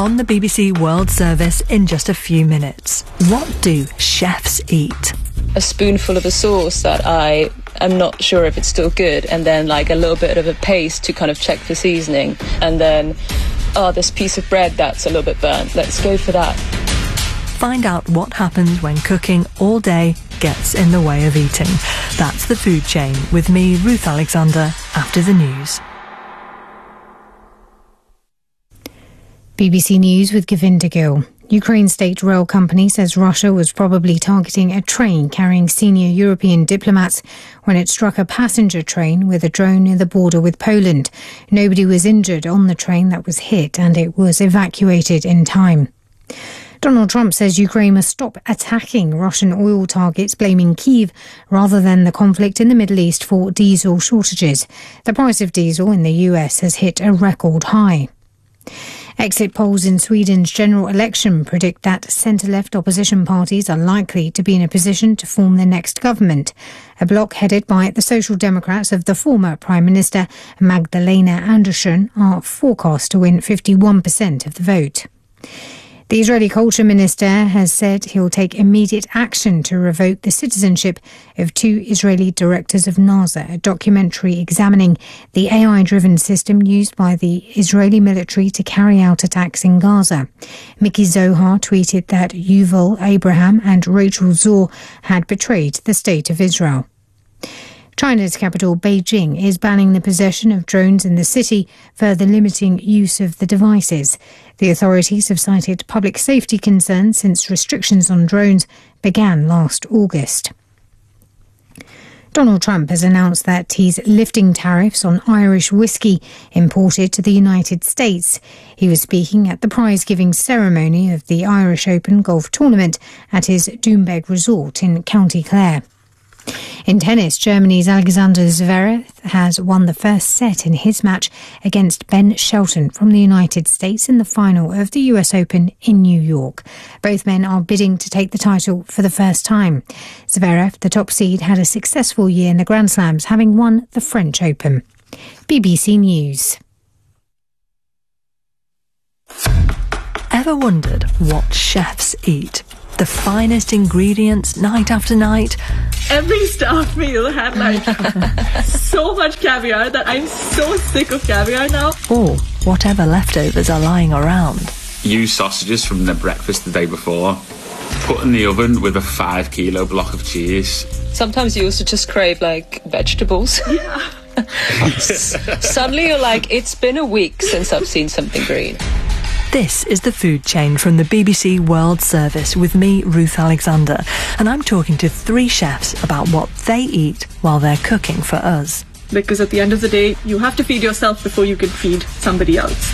On the BBC World Service in just a few minutes. What do chefs eat? A spoonful of a sauce that I am not sure if it's still good, and then like a little bit of a paste to kind of check for seasoning, and then this piece of bread that's a little bit burnt. Let's go for that. Find out what happens when cooking all day gets in the way of eating. That's The Food Chain with me, Ruth Alexander, after the news. BBC News with Govinda Gill. Ukraine state rail company says Russia was probably targeting a train carrying senior European diplomats when it struck a passenger train with a drone near the border with Poland. Nobody was injured on the train that was hit, and it was evacuated in time. Donald Trump says Ukraine must stop attacking Russian oil targets, blaming Kyiv rather than the conflict in the Middle East for diesel shortages. The price of diesel in the US has hit a record high. Exit polls in Sweden's general election predict that centre-left opposition parties are likely to be in a position to form the next government. A bloc headed by the Social Democrats of the former Prime Minister Magdalena Andersson are forecast to win 51% of the vote. The Israeli Culture Minister has said he'll take immediate action to revoke the citizenship of 2 Israeli directors of NASA, a documentary examining the AI-driven system used by the Israeli military to carry out attacks in Gaza. Miki Zohar tweeted that Yuval Abraham and Rachel Zor had betrayed the state of Israel. China's capital, Beijing, is banning the possession of drones in the city, further limiting use of the devices. The authorities have cited public safety concerns since restrictions on drones began last August. Donald Trump has announced that he's lifting tariffs on Irish whiskey imported to the United States. He was speaking at the prize-giving ceremony of the Irish Open golf tournament at his Doonbeg resort in County Clare. In tennis, Germany's Alexander Zverev has won the first set in his match against Ben Shelton from the United States in the final of the US Open in New York. Both men are bidding to take the title for the first time. Zverev, the top seed, had a successful year in the Grand Slams, having won the French Open. BBC News. Ever wondered what chefs eat? The finest ingredients night after night? Every staff meal had so much caviar that I'm so sick of caviar now. Or whatever leftovers are lying around. Use sausages from the breakfast the day before. Put in the oven with a 5 kilo block of cheese. Sometimes you also just crave vegetables. Yeah. Suddenly you're like, it's been a week since I've seen something green. This is The Food Chain from the BBC World Service with me, Ruth Alexander, and I'm talking to 3 chefs about what they eat while they're cooking for us. Because at the end of the day, you have to feed yourself before you can feed somebody else.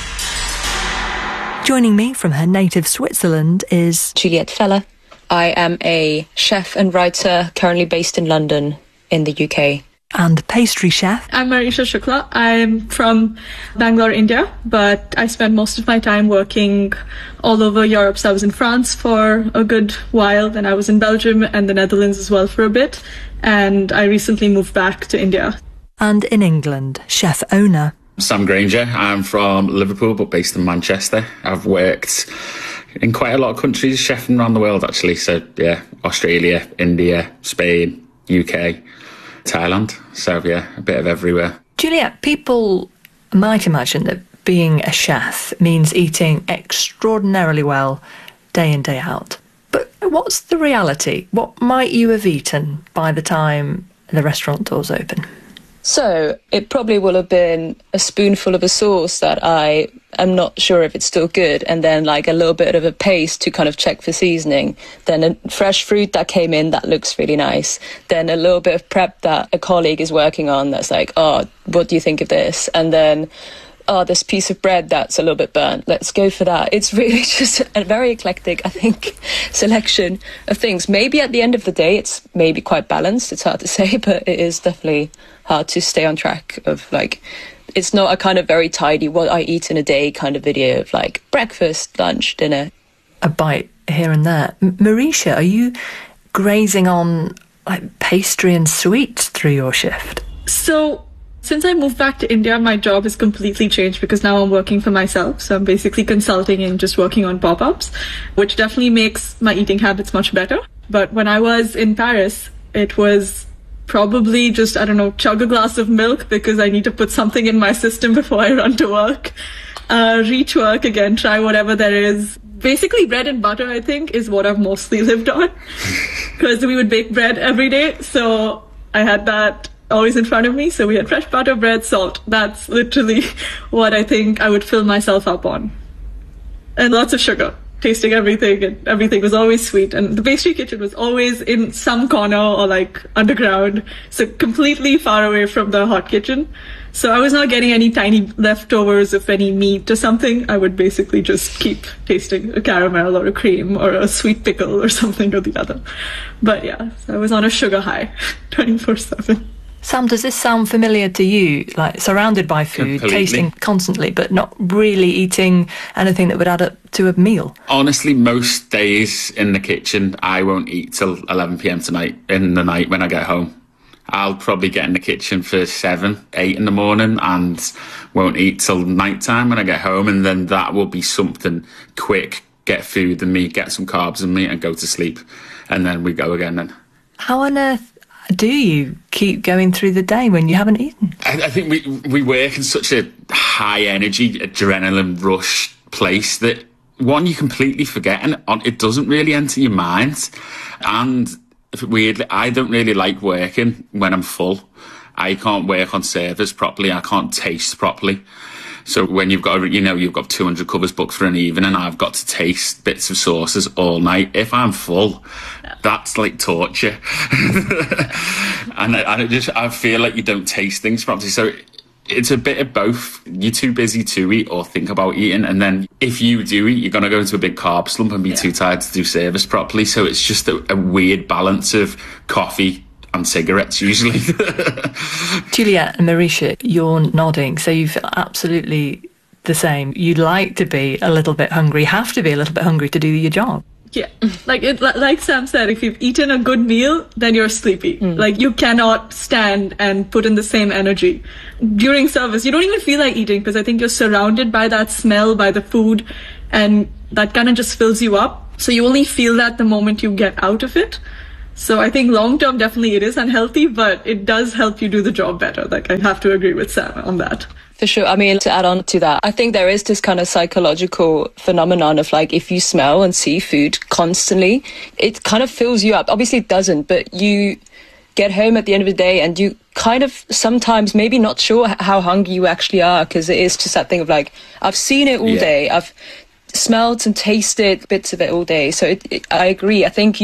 Joining me from her native Switzerland is Juliette Feller. I am a chef and writer currently based in London in the UK. And pastry chef. I'm Marisha Shukla. I'm from Bangalore, India, but I spent most of my time working all over Europe. So I was in France for a good while, then I was in Belgium and the Netherlands as well for a bit, and I recently moved back to India. And in England, chef owner. Sam Granger. I'm from Liverpool, but based in Manchester. I've worked in quite a lot of countries, chefing around the world, actually. So, yeah, Australia, India, Spain, UK, Thailand. So, yeah, a bit of everywhere. Juliette, people might imagine that being a chef means eating extraordinarily well day in, day out. But what's the reality? What might you have eaten by the time the restaurant doors open? So it probably will have been a spoonful of a sauce that I am not sure if it's still good, and then a little bit of a paste to kind of check for seasoning, then a fresh fruit that came in that looks really nice, then a little bit of prep that a colleague is working on that's oh, what do you think of this? And then this piece of bread that's a little bit burnt. Let's go for that. It's really just a very eclectic, I think, selection of things. Maybe at the end of the day, it's maybe quite balanced. It's hard to say, but it is definitely hard to stay on track of it's not a kind of very tidy what I eat in a day kind of video of breakfast, lunch, dinner. A bite here and there. Marisha, are you grazing on pastry and sweets through your shift? So Since I moved back to India, my job has completely changed because now I'm working for myself. So I'm basically consulting and just working on pop-ups, which definitely makes my eating habits much better. But when I was in Paris, it was probably just, chug a glass of milk because I need to put something in my system before I run to work. Reach work again, try whatever there is. Basically, bread and butter, I think, is what I've mostly lived on because we would bake bread every day. So I had that always in front of me. So we had fresh butter, bread, salt. That's literally what I think I would fill myself up on. And lots of sugar, tasting everything, and everything was always sweet. And the pastry kitchen was always in some corner or like underground, so completely far away from the hot kitchen. So I was not getting any tiny leftovers of any meat or something. I would basically just keep tasting a caramel or a cream or a sweet pickle or something or the other. But yeah, I was on a sugar high 24/7. Sam, does this sound familiar to you? Like surrounded by food, Completely. tasting constantly, but not really eating anything that would add up to a meal? Honestly, most days in the kitchen, I won't eat till 11 p.m. tonight in the night when I get home. I'll probably get in the kitchen for 7, 8 in the morning and won't eat till nighttime when I get home. And then that will be something quick, get food in me, get some carbs in me and go to sleep. And then we go again then. How on earth do you keep going through the day when you haven't eaten? I think we work in such a high energy, adrenaline rush place that one, you completely forget and it doesn't really enter your mind. And weirdly, I don't really like working when I'm full. I can't work on servers properly. I can't taste properly. So when you've got 200 covers booked for an evening and I've got to taste bits of sauces all night, if I'm full, that's like torture. and I feel like you don't taste things properly. So it's a bit of both. You're too busy to eat or think about eating. And then if you do eat, you're going to go into a big carb slump and be too tired to do service properly. So it's just a weird balance of coffee and cigarettes usually. Juliet and Marisha, you're nodding, so you feel absolutely the same. You'd like to be a little bit hungry, have to be a little bit hungry to do your job. Yeah, like Sam said, if you've eaten a good meal, then you're sleepy. Like you cannot stand and put in the same energy. During service, you don't even feel like eating because I think you're surrounded by that smell, by the food, and that kind of just fills you up. So you only feel that the moment you get out of it. So I think long term, definitely it is unhealthy, but it does help you do the job better. Like I have to agree with Sam on that. For sure. I mean, to add on to that, I think there is this kind of psychological phenomenon of like, if you smell and see food constantly, it kind of fills you up. Obviously it doesn't, but you get home at the end of the day and you kind of sometimes maybe not sure how hungry you actually are, because it is just that thing of like, I've seen it all day. I've smelled and tasted bits of it all day. So I agree. I think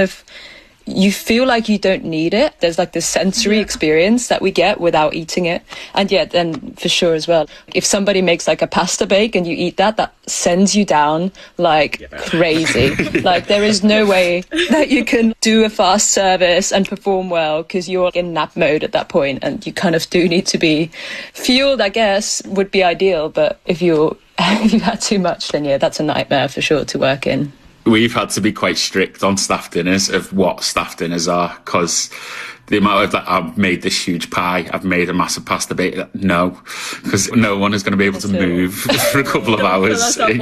you feel like you don't need it. There's like this sensory experience that we get without eating it. And then for sure as well, if somebody makes like a pasta bake and you eat that sends you down like crazy. Like there is no way that you can do a fast service and perform well because you're in nap mode at that point, and you kind of do need to be fueled, I guess, would be ideal. But if you had too much, then that's a nightmare for sure to work in. We've had to be quite strict on staff dinners of what staff dinners are, because the amount of that I've made this huge pie, I've made a massive pasta bake. No, because no one is going to be able to move for a couple of hours. You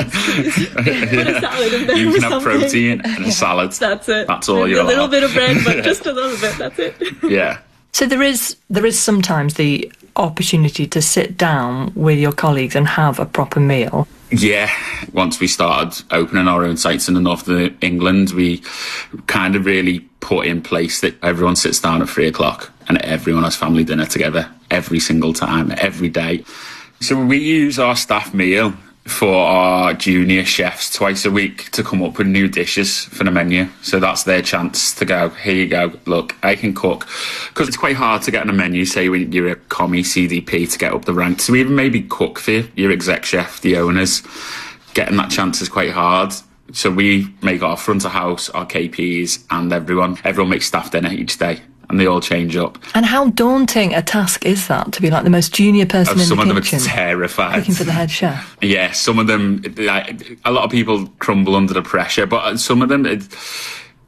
can have protein and a salad. That's it. That's all you're allowed. A little bit of bread, but just a little bit. That's it. Yeah. So there is sometimes the opportunity to sit down with your colleagues and have a proper meal. Yeah, once we started opening our own sites in the north of England, we kind of really put in place that everyone sits down at 3:00 and everyone has family dinner together every single time, every day. So we use our staff meal for our junior chefs twice a week to come up with new dishes for the menu. So that's their chance to go, here you go, look, I can cook. Because it's quite hard to get on a menu, say when you're a commie CDP, to get up the ranks. So even maybe cook for your exec chef, the owners, getting that chance is quite hard. So we make our front of house, our KPs, and everyone makes staff dinner each day. And they all change up. And how daunting a task is that, to be like the most junior person in the kitchen? Some of them are terrified. Looking for the head chef. Yeah, some of them, a lot of people crumble under the pressure, but some of them,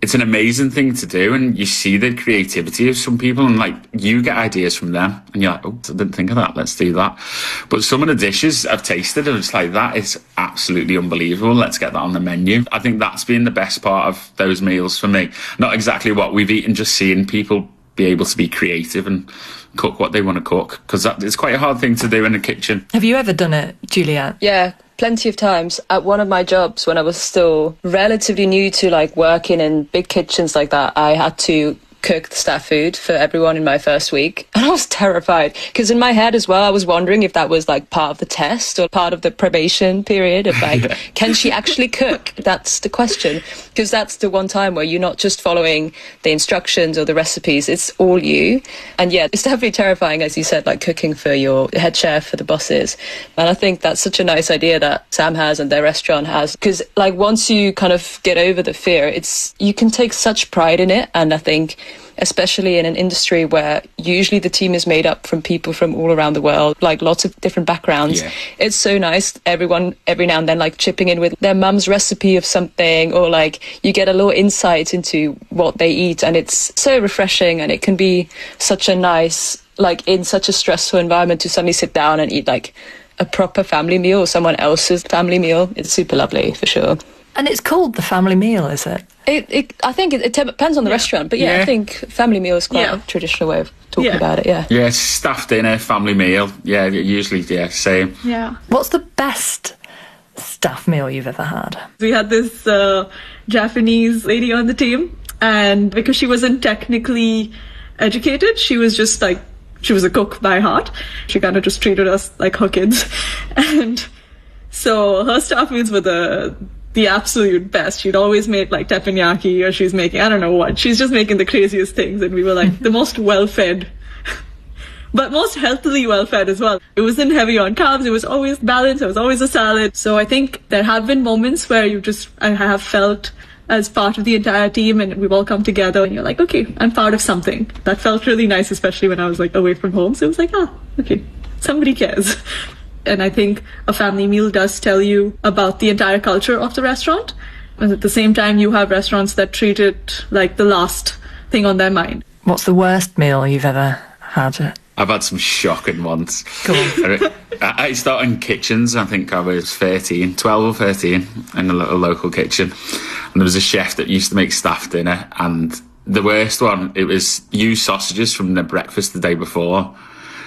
it's an amazing thing to do, and you see the creativity of some people, and like you get ideas from them, and you're like, oh, I didn't think of that, let's do that. But some of the dishes I've tasted are just like, that is absolutely unbelievable, let's get that on the menu. I think that's been the best part of those meals for me. Not exactly what we've eaten, just seeing people be able to be creative and cook what they want to cook, because it's quite a hard thing to do in a kitchen. Have you ever done it, Juliet? Yeah, plenty of times. At one of my jobs, when I was still relatively new to like working in big kitchens like that, I had to cook the staff food for everyone in my first week, and I was terrified, because in my head as well I was wondering if that was like part of the test or part of the probation period of like, can she actually cook? That's the question, because that's the one time where you're not just following the instructions or the recipes, it's all you. And yeah, it's definitely terrifying, as you said, like cooking for your head chef, for the bosses. And I think that's such a nice idea that Sam has and their restaurant has, because like once you kind of get over the fear, you can take such pride in it. And I think especially in an industry where usually the team is made up from people from all around the world, like lots of different backgrounds. Yeah. It's so nice, everyone every now and then like chipping in with their mum's recipe of something, or like you get a little insight into what they eat, and it's so refreshing. And it can be such a nice, like in such a stressful environment, to suddenly sit down and eat like a proper family meal or someone else's family meal. It's super lovely for sure. And it's called the family meal, is it? I think it depends on the restaurant, but I think family meal is quite a traditional way of talking about it. Yeah, staff dinner, family meal. Yeah, usually same. Yeah. What's the best staff meal you've ever had? We had this Japanese lady on the team, and because she wasn't technically educated, she was just like, she was a cook by heart. She kind of just treated us like her kids, and so her staff meals were the absolute best. She'd always make like teppanyaki, or she's making, I don't know what. She's just making the craziest things. And we were like the most well-fed, but most healthily well-fed as well. It wasn't heavy on carbs. It was always balanced. It was always a salad. So I think there have been moments where I have felt as part of the entire team, and we've all come together, and you're like, okay, I'm part of something. That felt really nice, especially when I was like away from home. So it was like, okay, somebody cares. And I think a family meal does tell you about the entire culture of the restaurant. And at the same time, you have restaurants that treat it like the last thing on their mind. What's the worst meal you've ever had? I've had some shocking ones. Go on. I started in kitchens, I think I was 12 or 13, in a little local kitchen. And there was a chef that used to make staff dinner. And the worst one, it was used sausages from the breakfast the day before.